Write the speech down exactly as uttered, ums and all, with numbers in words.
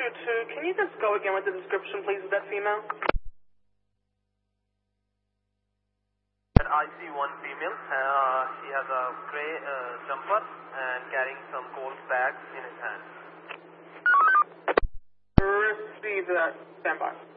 two two, can you just go again with the description, please, of that female? I see one female. Uh, she has a gray uh, jumper and carrying some gold bags in his hand. Receive that. Stand by.